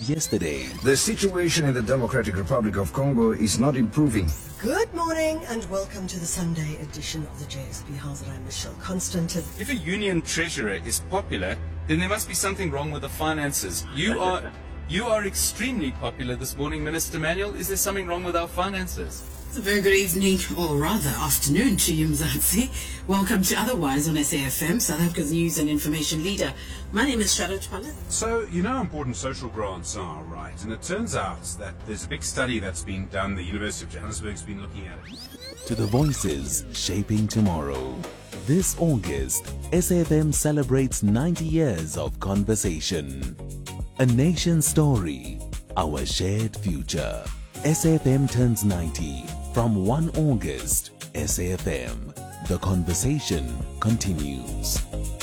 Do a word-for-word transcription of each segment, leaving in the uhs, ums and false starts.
yesterday. The situation in the Democratic Republic of Congo is not improving. Good morning and welcome to the Sunday edition of the J S B House. I'm Michelle Constantin. If a union treasurer is popular, then there must be something wrong with the finances. You are you are extremely popular this morning, Minister Manuel. Is there something wrong with our finances? It's a very good evening, or rather afternoon to you, Mzansi. Welcome to Otherwise on S A F M, South Africa's news and information leader. My name is Charlotte Pallett. So, you know how important social grants are, right? And it turns out that there's a big study that's being done. The University of Johannesburg's been looking at it. To the voices shaping tomorrow. This August, S A F M celebrates ninety years of conversation. A nation story, our shared future. S A F M turns ninety from first of August. S A F M, the conversation continues.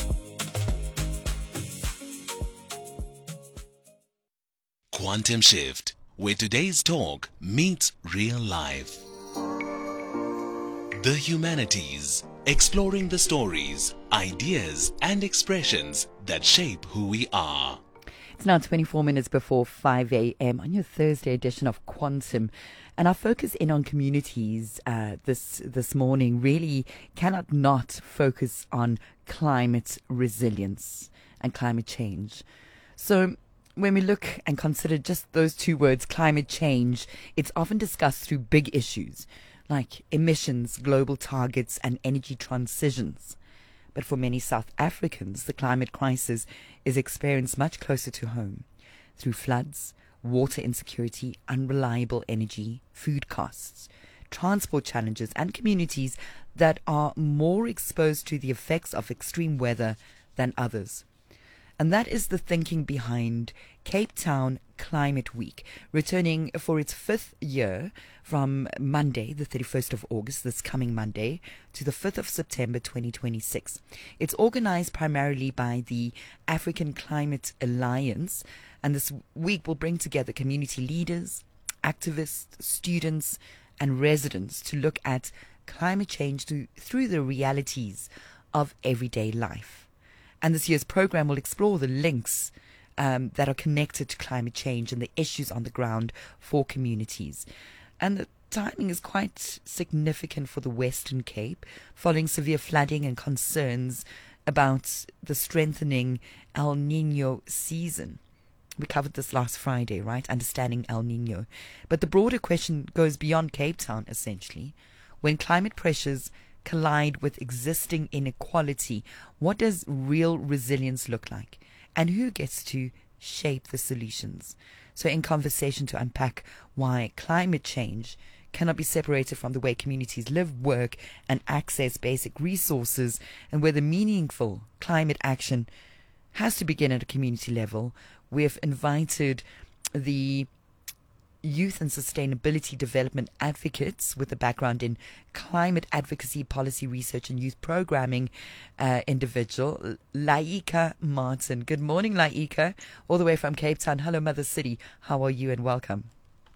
Quantum Shift, where today's talk meets real life. The humanities, exploring the stories, ideas, and expressions that shape who we are. It's now twenty-four minutes before five a.m. on your Thursday edition of Quantum. And our focus in on communities uh, this this morning really cannot not focus on climate resilience and climate change. So when we look and consider just those two words, climate change, it's often discussed through big issues like emissions, global targets, and energy transitions. But for many South Africans, the climate crisis is experienced much closer to home through floods, water insecurity, unreliable energy, food costs, transport challenges, and communities that are more exposed to the effects of extreme weather than others. And that is the thinking behind Cape Town Climate Week, returning for its fifth year from Monday, the thirty-first of August, this coming Monday, to the fifth of September twenty twenty-six. It's organized primarily by the African Climate Alliance, and this week will bring together community leaders, activists, students, and residents to look at climate change to, through the realities of everyday life. And this year's program will explore the links um, that are connected to climate change and the issues on the ground for communities. And the timing is quite significant for the Western Cape, following severe flooding and concerns about the strengthening El Nino season. We covered this last Friday, right? Understanding El Nino. But the broader question goes beyond Cape Town, essentially. When climate pressures collide with existing inequality, what does real resilience look like? And who gets to shape the solutions? So in conversation to unpack why climate change cannot be separated from the way communities live, work, and access basic resources, and whether meaningful climate action has to begin at a community level, we have invited the Youth and Sustainability Development Advocates with a background in climate advocacy, policy research, and youth programming uh, individual, Laika Martin. Good morning, Laika, all the way from Cape Town. Hello, Mother City. How are you and welcome?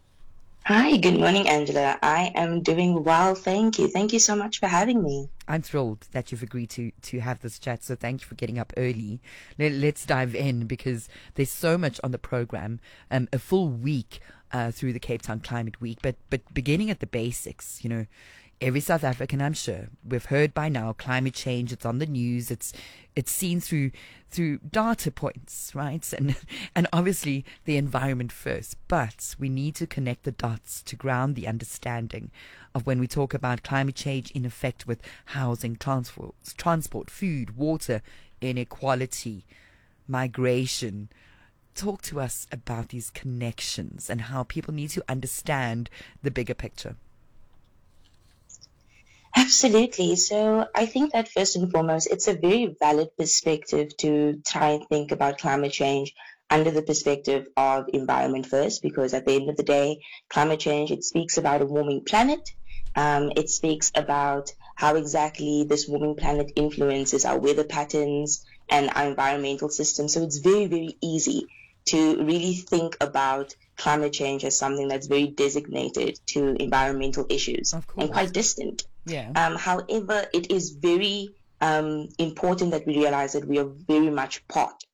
Hi, good morning, Angela. I am doing well, thank you. Thank you so much for having me. I'm thrilled that you've agreed to, to have this chat, so thank you for getting up early. Let, let's dive in because there's so much on the program, um, a full week uh, through the Cape Town Climate Week, but, but beginning at the basics, you know, every South African, I'm sure, we've heard by now, climate change, it's on the news, it's it's seen through through data points, right? And and obviously the environment first, but we need to connect the dots to ground the understanding of when we talk about climate change in effect with housing, transport, transport, food, water, inequality, migration. Talk to us about these connections and how people need to understand the bigger picture. Absolutely. So I think that first and foremost, it's a very valid perspective to try and think about climate change under the perspective of environment first, because at the end of the day, climate change, it speaks about a warming planet. Um, it speaks about how exactly this warming planet influences our weather patterns and our environmental system. So it's very, very easy to really think about climate change as something that's very designated to environmental issues and quite distant. Yeah. Um, however, it is very um, important that we realize that we are very much part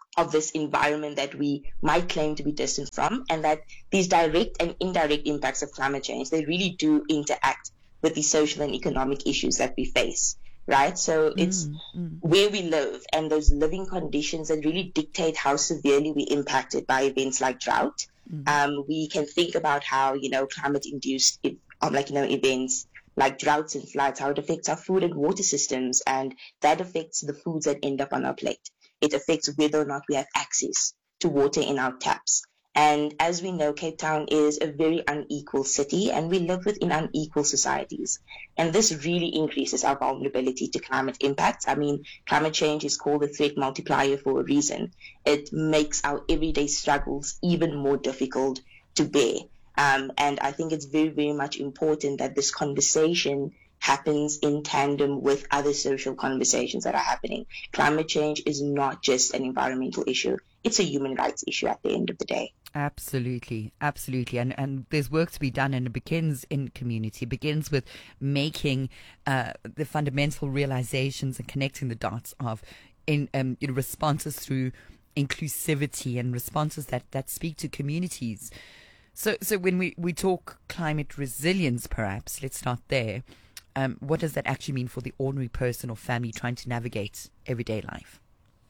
of this environment that we might claim to be distant from, and that these direct and indirect impacts of climate change, they really do interact with the social and economic issues that we face, right? So it's Mm, mm. where we live and those living conditions that really dictate how severely we're impacted by events like drought. Um, we can think about how, you know, climate-induced, um, like, you know, events like droughts and floods, how it affects our food and water systems, and that affects the foods that end up on our plate. It affects whether or not we have access to water in our taps. And as we know, Cape Town is a very unequal city, and we live within unequal societies. And this really increases our vulnerability to climate impacts. I mean, climate change is called a threat multiplier for a reason. It makes our everyday struggles even more difficult to bear. Um, and I think it's very, very much important that this conversation happens in tandem with other social conversations that are happening. Climate change is not just an environmental issue. It's a human rights issue at the end of the day. Absolutely, absolutely. And and there's work to be done, and it begins in community. It begins with making uh, the fundamental realizations and connecting the dots of in, um, in responses through inclusivity and responses that, that speak to communities. So so when we, we talk climate resilience, perhaps, let's start there. Um, what does that actually mean for the ordinary person or family trying to navigate everyday life?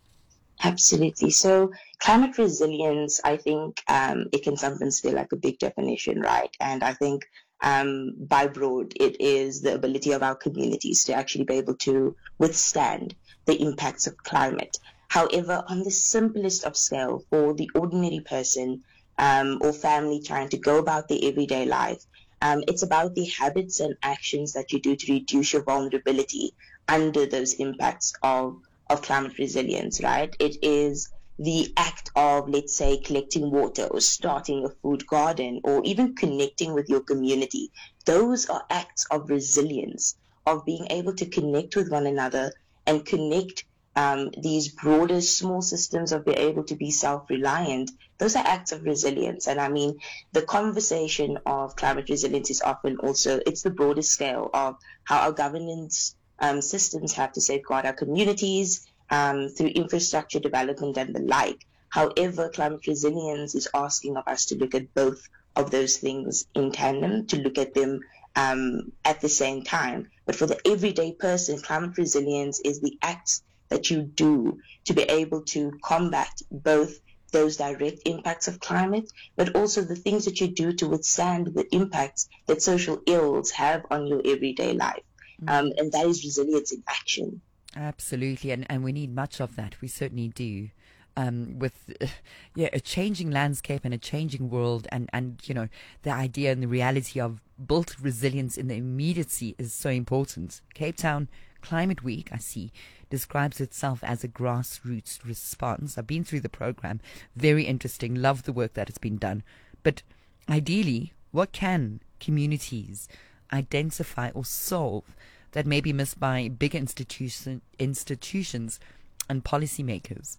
Absolutely. So climate resilience, I think um, it can sometimes feel like a big definition, right? And I think um, by broad, it is the ability of our communities to actually be able to withstand the impacts of climate. However, on the simplest of scale, for the ordinary person um, or family trying to go about their everyday life, um, it's about the habits and actions that you do to reduce your vulnerability under those impacts of of climate resilience, right? It is the act of, let's say, collecting water or starting a food garden or even connecting with your community. Those are acts of resilience, of being able to connect with one another and connect um, these broader small systems of being able to be self-reliant. Those are acts of resilience. And I mean, the conversation of climate resilience is often also, it's the broader scale of how our governance Um, systems have to safeguard our communities um, through infrastructure development and the like. However, climate resilience is asking of us to look at both of those things in tandem, to look at them um, at the same time. But for the everyday person, climate resilience is the acts that you do to be able to combat both those direct impacts of climate, but also the things that you do to withstand the impacts that social ills have on your everyday life. Um, and that is resilience in action. Absolutely, and, and we need much of that. We certainly do. Um, with uh, yeah, a changing landscape and a changing world, and, and you know, the idea and the reality of built resilience in the immediacy is so important. Cape Town Climate Week, I see, describes itself as a grassroots response. I've been through the program. Very interesting. Love the work that has been done. But ideally, what can communities identify or solve that may be missed by bigger institution, institutions and policymakers?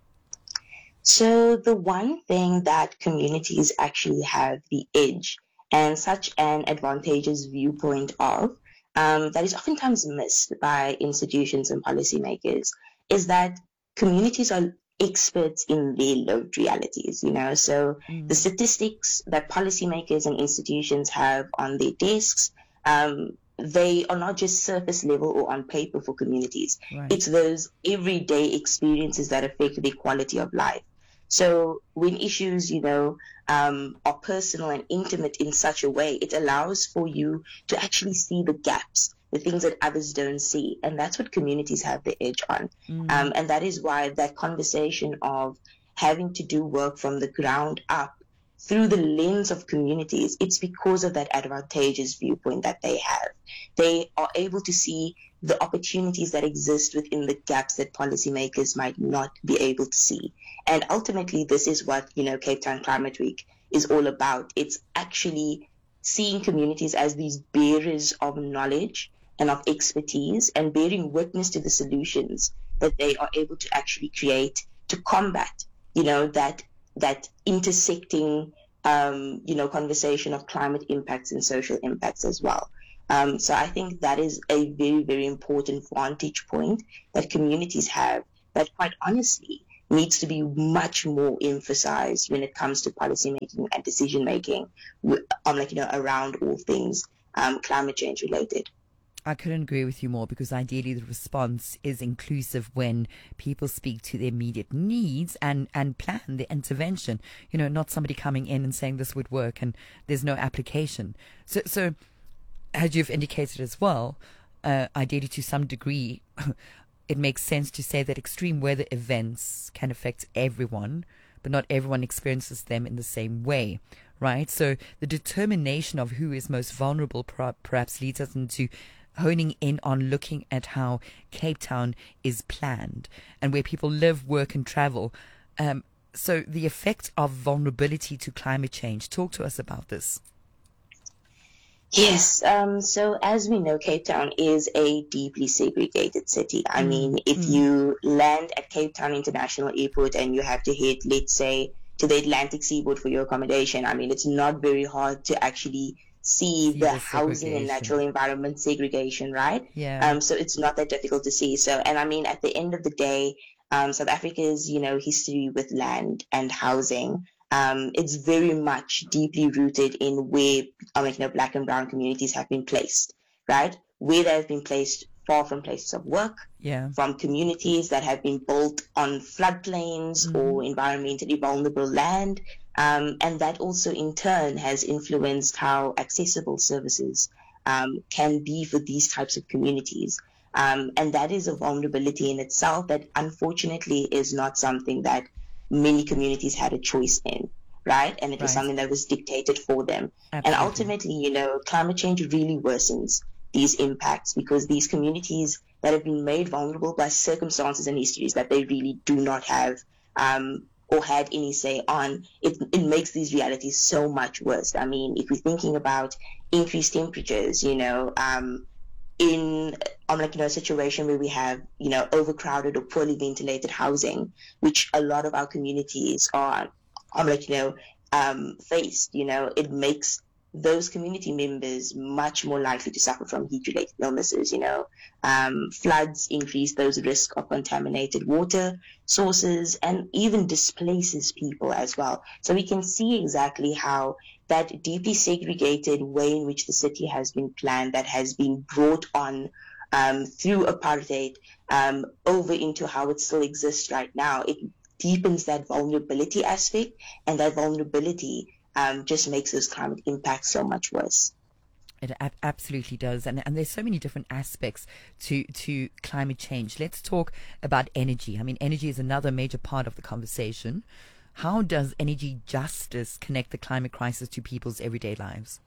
So the one thing that communities actually have the edge and such an advantageous viewpoint of um, that is oftentimes missed by institutions and policymakers is that communities are experts in their lived realities, you know. So mm. the statistics that policymakers and institutions have on their desks, um, they are not just surface level or on paper for communities. Right. It's those everyday experiences that affect their quality of life. So when issues, you know, um, are personal and intimate in such a way, it allows for you to actually see the gaps, the things that others don't see. And that's what communities have the edge on. Mm. Um, and that is why that conversation of having to do work from the ground up through the lens of communities, it's because of that advantageous viewpoint that they have. They are able to see the opportunities that exist within the gaps that policymakers might not be able to see. And ultimately, this is what, you know, Cape Town Climate Week is all about. It's actually seeing communities as these bearers of knowledge and of expertise and bearing witness to the solutions that they are able to actually create to combat, you know, that that intersecting, um, you know, conversation of climate impacts and social impacts as well. Um, so I think that is a very, very important vantage point that communities have that, quite honestly, needs to be much more emphasized when it comes to policy making and decision making, um, like, you know, around all things um, climate change related. I couldn't agree with you more, because ideally the response is inclusive when people speak to their immediate needs and, and plan the intervention. You know, not somebody coming in and saying this would work and there's no application. So, so as you've indicated as well, uh, ideally to some degree, it makes sense to say that extreme weather events can affect everyone, but not everyone experiences them in the same way, right? So the determination of who is most vulnerable perhaps leads us into honing in on looking at how Cape Town is planned and where people live, work and travel. Um, so the effect of vulnerability to climate change. Talk to us about this. Yes, um, so as we know, Cape Town is a deeply segregated city. I mm. mean, if mm. you land at Cape Town International Airport and you have to head, let's say, to the Atlantic seaboard for your accommodation, I mean, it's not very hard to actually see, see the, the housing and natural environment segregation, right? Yeah. Um, so it's not that difficult to see. So, and I mean, at the end of the day, um, South Africa's, you know, history with land and housing, um, it's very much deeply rooted in where, um, you know, black and brown communities have been placed, right? Where they have been placed far from places of work, yeah. from communities that have been built on floodplains mm-hmm. or environmentally vulnerable land. Um, and that also in turn has influenced how accessible services um, can be for these types of communities. Um, and that is a vulnerability in itself that unfortunately is not something that many communities had a choice in, right? And it was right. something that was dictated for them. Absolutely. And ultimately, you know, climate change really worsens these impacts because these communities that have been made vulnerable by circumstances and histories that they really do not have um, or had any say on, it, it makes these realities so much worse. I mean, if we're thinking about increased temperatures, you know, um, in um, like, you know, a situation where we have, you know, overcrowded or poorly ventilated housing, which a lot of our communities are, um, like, you know, um, faced, you know, it makes those community members much more likely to suffer from heat-related illnesses, you know. Um, floods increase those risks of contaminated water sources and even displaces people as well. So we can see exactly how that deeply segregated way in which the city has been planned, that has been brought on um, through apartheid um, over into how it still exists right now, it deepens that vulnerability aspect, and that vulnerability Um, just makes those climate impacts so much worse. It ab- absolutely does. And, and there's so many different aspects to, to climate change. Let's talk about energy. I mean, energy is another major part of the conversation. How does energy justice connect the climate crisis to people's everyday lives?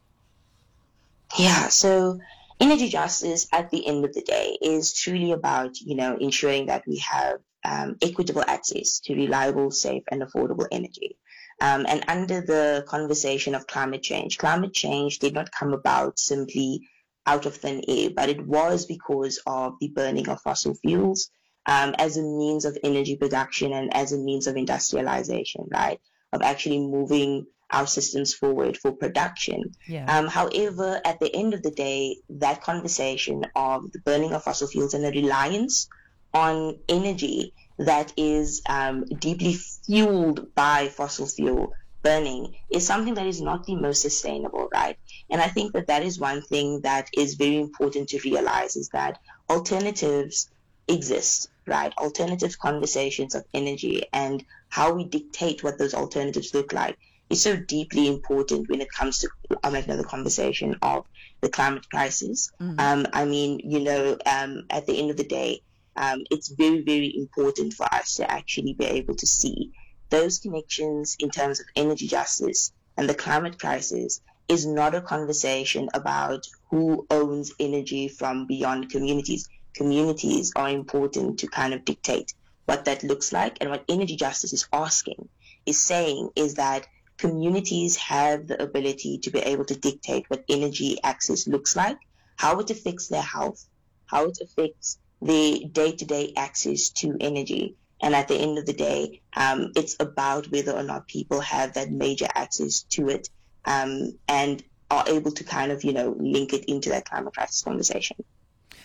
Yeah, so energy justice at the end of the day is truly about, you know, ensuring that we have um, equitable access to reliable, safe, and affordable energy. Um, and under the conversation of climate change, climate change did not come about simply out of thin air, but it was because of the burning of fossil fuels um, as a means of energy production and as a means of industrialization, right? Of actually moving our systems forward for production. Yeah. Um, however, at the end of the day, that conversation of the burning of fossil fuels and the reliance on energy that is um, deeply fueled by fossil fuel burning is something that is not the most sustainable, right? And I think that that is one thing that is very important to realize, is that alternatives exist, right? Alternative conversations of energy and how we dictate what those alternatives look like is so deeply important when it comes to um, like, you know, the conversation of the climate crisis. Mm-hmm. Um, I mean, you know, um, at the end of the day, Um, it's very, very important for us to actually be able to see those connections in terms of energy justice and the climate crisis is not a conversation about who owns energy from beyond communities. Communities are important to kind of dictate what that looks like. And what energy justice is asking, is saying, is that communities have the ability to be able to dictate what energy access looks like, how it affects their health, how it affects the day-to-day access to energy. And at the end of the day, um, it's about whether or not people have that major access to it um, and are able to kind of, you know, link it into that climate crisis conversation.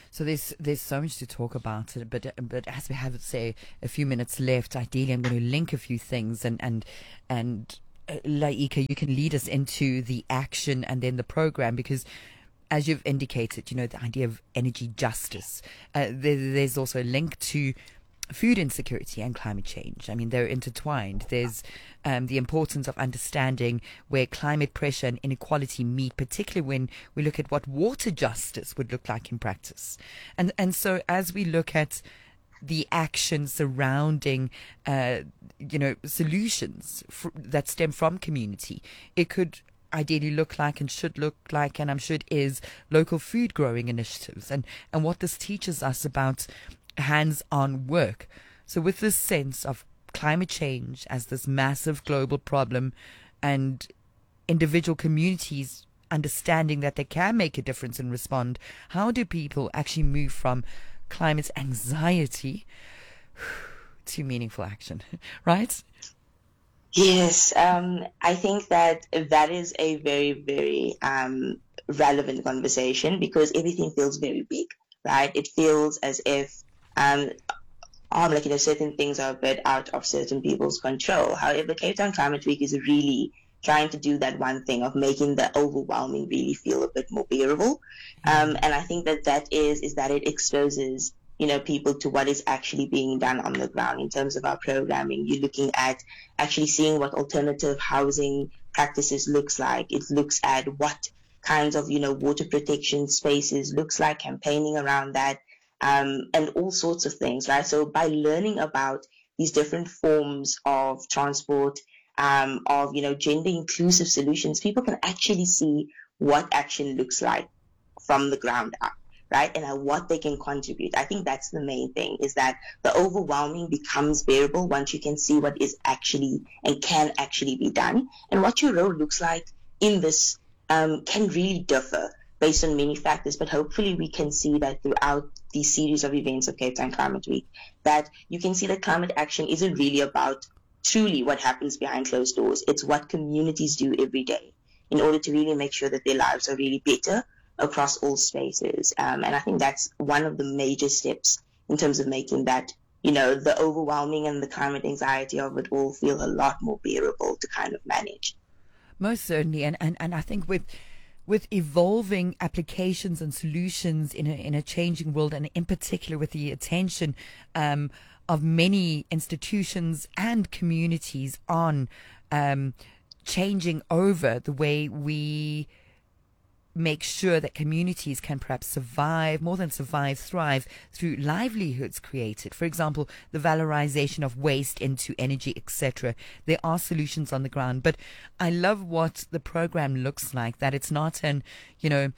So there's there's so much to talk about, but but as we have, say, a few minutes left, ideally I'm going to link a few things, and and and uh, Laika, you can lead us into the action and then the program, because as you've indicated, you know, the idea of energy justice, uh, there, there's also a link to food insecurity and climate change. I mean, they're intertwined. There's um, the importance of understanding where climate pressure and inequality meet, particularly when we look at what water justice would look like in practice. And and so as we look at the action surrounding, uh, you know, solutions f- that stem from community, it could ideally look like and should look like, and I'm sure it is, local food growing initiatives, and, and what this teaches us about hands-on work. So with this sense of climate change as this massive global problem, and individual communities understanding that they can make a difference and respond, how do people actually move from climate anxiety to meaningful action, right? Yes, um, I think that that is a very, very um, relevant conversation, because everything feels very big, right? It feels as if Um, um, like, you know, certain things are a bit out of certain people's control. However, Cape Town Climate Week is really trying to do that one thing of making the overwhelming really feel a bit more bearable. Um, and I think that that is, is that it exposes, you know, people to what is actually being done on the ground in terms of our programming. You're looking at actually seeing what alternative housing practices looks like. It looks at what kinds of, you know, water protection spaces looks like, campaigning around that. Um, and all sorts of things, right? So by learning about these different forms of transport, um, of, you know, gender inclusive solutions, people can actually see what action looks like from the ground up, right? And uh, what they can contribute. I think that's the main thing, is that the overwhelming becomes bearable once you can see what is actually and can actually be done. And what your role looks like in this um, can really differ based on many factors, but hopefully we can see that throughout the series of events of Cape Town Climate Week, that you can see that climate action isn't really about truly what happens behind closed doors. It's what communities do every day in order to really make sure that their lives are really better across all spaces. Um, and I think that's one of the major steps in terms of making that, you know, the overwhelming and the climate anxiety of it all feel a lot more bearable to kind of manage. Most certainly. And, and, and I think with with evolving applications and solutions in a, in a changing world, and in particular with the attention um, of many institutions and communities on um, changing over the way we make sure that communities can perhaps survive, more than survive, thrive through livelihoods created. For example, the valorization of waste into energy, et cetera. There are solutions on the ground, but I love what the program looks like, that it's not an, you know,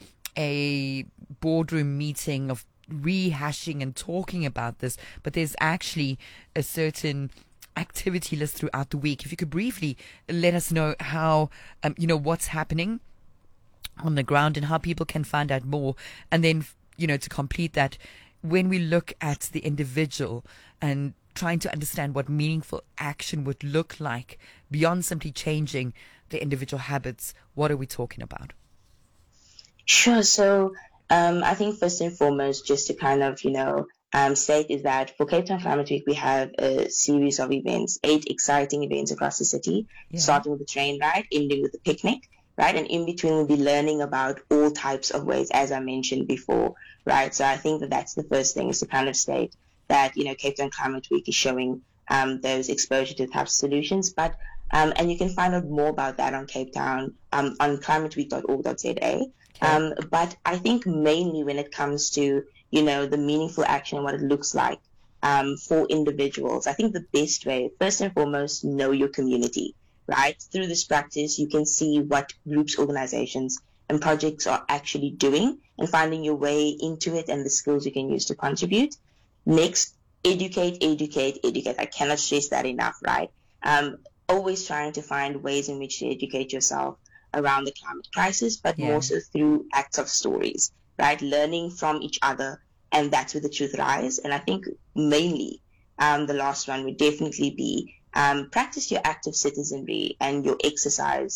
a boardroom meeting of rehashing and talking about this, but there's actually a certain activity list throughout the week. If you could briefly let us know how, um, you know, what's happening on the ground and how people can find out more. And then, you know, to complete that, when we look at the individual and trying to understand what meaningful action would look like beyond simply changing the individual habits, what are we talking about? Sure. So um, I think first and foremost, just to kind of, you know, um, state is that for Cape Town Climate Week, we have a series of events, eight exciting events across the city, yeah. starting with the train ride, ending with the picnic. Right, and in between we'll be learning about all types of ways, as I mentioned before, right? So I think that that's the first thing, is to kind of state that, you know, Cape Town Climate Week is showing um, those exposure to types of solutions. But um, and you can find out more about that on Cape Town, um, on climate week dot org dot z a. Okay. Um, but I think mainly when it comes to, you know, the meaningful action and what it looks like um, for individuals, I think the best way, first and foremost, know your community. Right? Through this practice, you can see what groups, organizations, and projects are actually doing, and finding your way into it and the skills you can use to contribute. Next, educate, educate, educate. I cannot stress that enough, right? Um, always trying to find ways in which to educate yourself around the climate crisis, but yeah. more so through acts of stories, right? Learning from each other, and that's where the truth lies. And I think mainly um, the last one would definitely be Um, practice your active citizenry and your exercise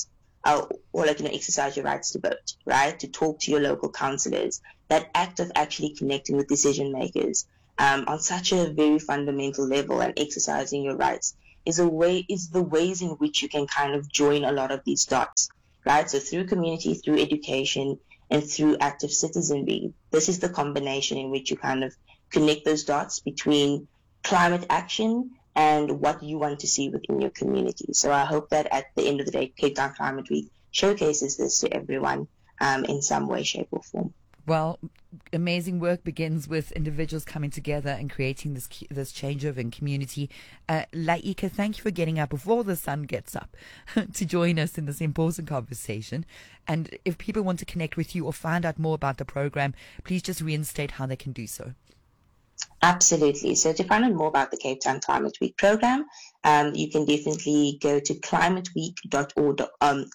uh, or like, you know, exercise your rights to vote, right? To talk to your local councillors. That act of actually connecting with decision makers um, on such a very fundamental level and exercising your rights is a way is the ways in which you can kind of join a lot of these dots, right? So through community, through education, and through active citizenry, this is the combination in which you kind of connect those dots between climate action and what you want to see within your community. So I hope that at the end of the day, Cape Town Climate Week showcases this to everyone um, in some way, shape, or form. Well, amazing work begins with individuals coming together and creating this this changeover in community. Uh, Laika, thank you for getting up before the sun gets up to join us in this important conversation. And if people want to connect with you or find out more about the program, please just reinstate how they can do so. Absolutely. So to find out more about the Cape Town Climate Week program, um, you can definitely go to climate week dot org um,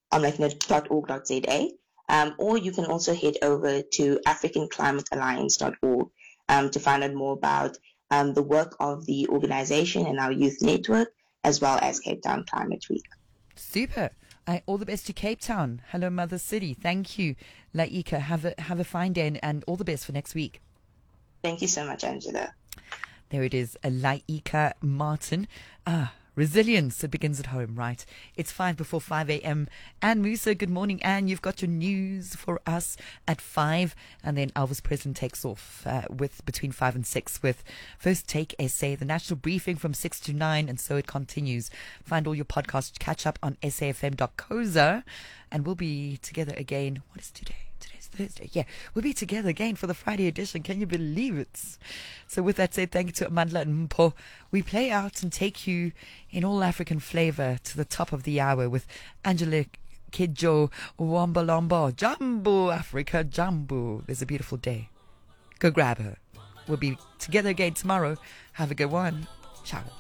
dot org dot z a. Um, or you can also head over to african climate alliance dot org um, to find out more about um, the work of the organization and our youth network, as well as Cape Town Climate Week. Super. Uh, all the best to Cape Town. Hello, Mother City. Thank you, Laika. Have a, have a fine day and, and all the best for next week. Thank you so much, Angela. There it is, Laika Martin. Ah, resilience, it begins at home, right? It's five before five a.m. Anne Musa, good morning, Anne. You've got your news for us at five. And then Elvis Presley takes off uh, with between five and six with First Take S A, the national briefing from six to nine. And so it continues. Find all your podcasts, catch up on S A F M dot co dot za. And we'll be together again. What is today? Thursday. Yeah, we'll be together again for the Friday edition. Can you believe it? So with that said, thank you to Amandla and Mpo. We play out and take you in all African flavor to the top of the hour with Angela Kidjo Wambalombo. Jumbo, Africa, Jumbo. There's a beautiful day. Go grab her. We'll be together again tomorrow. Have a good one. Ciao.